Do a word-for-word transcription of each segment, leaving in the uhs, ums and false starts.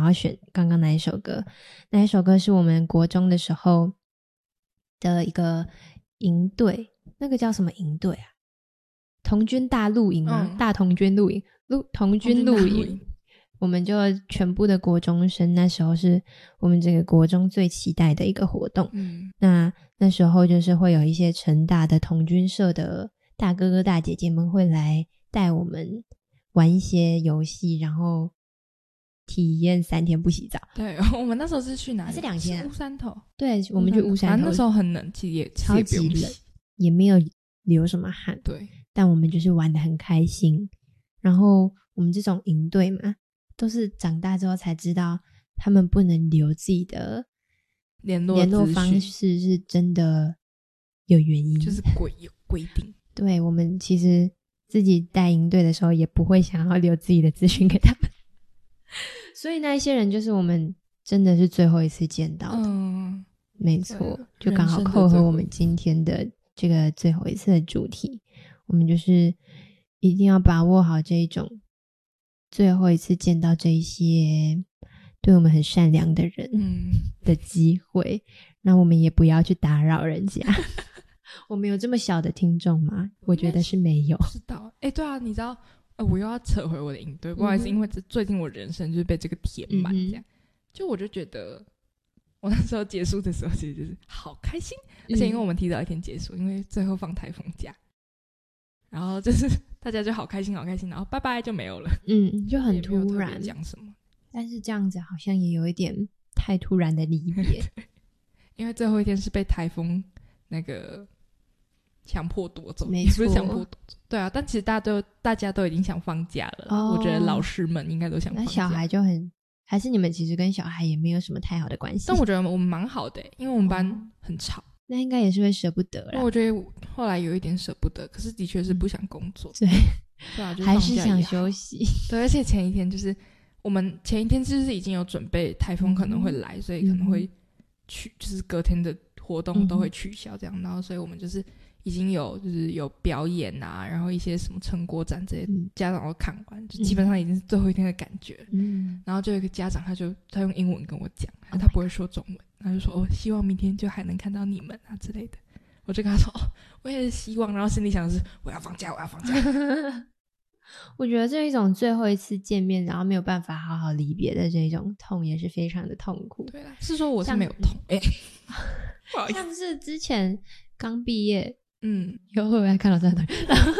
要选刚刚那一首歌。那一首歌是我们国中的时候的一个营队，那个叫什么营队啊？童军大露营吗？嗯、大童军露营，露童军露营。我们就全部的国中生，那时候是我们这个国中最期待的一个活动。嗯，那那时候就是会有一些成大的童军社的大哥哥大姐姐们会来带我们玩一些游戏，然后体验三天不洗澡。 对，我们那时候是去哪里？ 是两天、啊， 乌山头。 对，我们去乌山头。 啊、那时候很冷，其实也超级冷，也没有流什么汗。 对， 但我们就是玩得很开心。然后我们这种营队嘛，都是长大之后才知道他们不能留自己的联络联络方式，是真的有原因， 就是规有规定。 对，我们其实自己带营队的时候也不会想要留自己的资讯给他们，所以那一些人就是我们真的是最后一次见到的。嗯，没错，就刚好扣合我们今天的这个最后一次的主题，我们就是一定要把握好这一种最后一次见到这一些对我们很善良的人的机会、嗯、那我们也不要去打扰人家。我们有这么小的听众吗？我觉得是没有。 知道，哎，对啊，你知道，呃，我又要扯回我的营队，不好意思，嗯、因为最近我人生就是被这个填满，这样、嗯，就我就觉得，我那时候结束的时候，其实就是好开心，而且因为我们提早一天结束，因为最后放台风假，然后就是大家就好开心，好开心，然后拜拜就没有了， 嗯，就很突然， 讲什么？ 但是这样子好像也有一点太突然的离别， 因为最后一天是被台风那个。强迫夺走， 没错， 不是强迫夺走，对啊，但其实大家都大家都已经想放假了、哦、我觉得老师们应该都想放假。 那小孩就很，还是你们其实跟小孩也没有什么太好的关系？ 但我觉得我们蛮好的、欸、因为我们班很吵、哦、 那应该也是会舍不得啦。 我觉得后来有一点舍不得，可是的确是不想工作、 嗯、对对啊，就是、 还是想休息。 对，而且前一天就是我们前一天就是已经有准备台风可能会来、嗯、所以可能会取就是隔天的活动都会取消这样、嗯、然后所以我们就是已经有就是有表演啊，然后一些什么成果展这些、嗯、家长都看完，就基本上已经是最后一天的感觉、嗯、然后就有一个家长他就他用英文跟我讲、oh、他不会说中文，他就说哦，希望明天就还能看到你们啊之类的。我就跟他说哦，我也是希望，然后心里想的是我要放假我要放假。 我觉得这一种最后一次见面然后没有办法好好离别的这种痛也是非常的痛苦。 对啦，是说我是没有痛哎、欸， 像是之前刚毕业嗯， 以后会不会看到这段？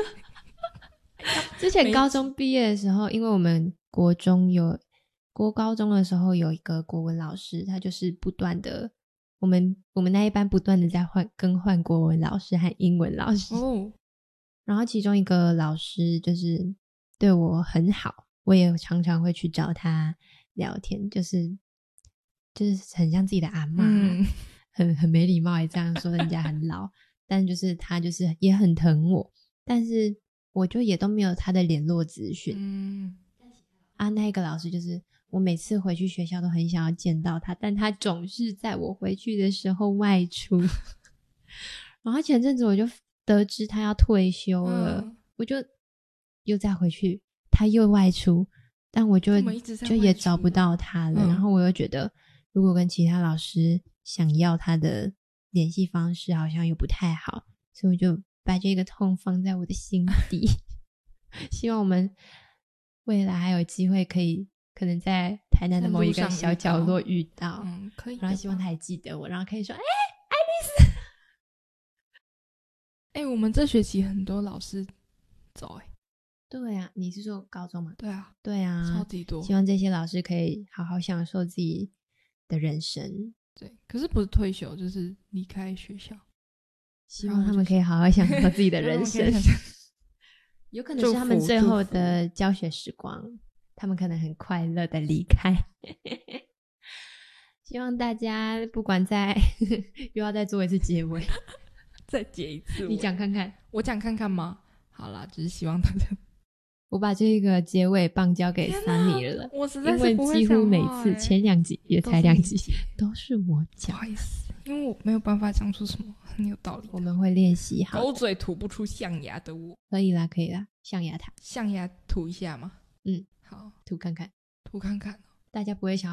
之前高中毕业的时候，因为我们国中有国高中的时候有一个国文老师，他就是不断的，我们我们那一班不断的在换更换国文老师和英文老师。哦，然后其中一个老师就是对我很好，我也常常会去找他聊天，就是就是很像自己的阿嬷、嗯、很很没礼貌也这样说人家很老。但就是他就是也很疼我，但是我就也都没有他的联络资讯。嗯，啊，那个老师就是我每次回去学校都很想要见到他，但他总是在我回去的时候外出。然后前阵子我就得知他要退休了、嗯、我就又再回去，他又外出，但我就就也找不到他了、嗯、然后我又觉得如果跟其他老师想要他的联系方式好像又不太好，所以我就把这个痛放在我的心底。希望我们未来还有机会可以可能在台南的某一个小角落遇到， 嗯，可以。 然后希望他还记得我，然后可以说哎、欸，爱丽丝。 哎、欸，我们这学期很多老师走哎、欸。 对啊，你是说高中吗？ 对啊， 对啊， 超级多。 希望这些老师可以好好享受自己的人生。 对，可是不是退休就是离开学校， 希望他们可以好好享受自己的人生。有可能是他们最后的教学时光，他们可能很快乐的离开。希望大家不管在又要再做一次结尾， 再结一次， 你讲看看。 我讲看看吗？好啦，只是希望大家。 我把这个结尾棒交给 Sunny 了， 我实在是不会讲话、欸、 因为几乎每次前两集也才两集都是我讲， 不好意思，因为我没有办法讲出什么很有道理。 我们会练习好， 狗嘴吐不出象牙的我。 可以啦可以啦，象牙塔， 象牙吐一下吗？ 嗯， 好， 吐看看， 吐看看， 大家不会想要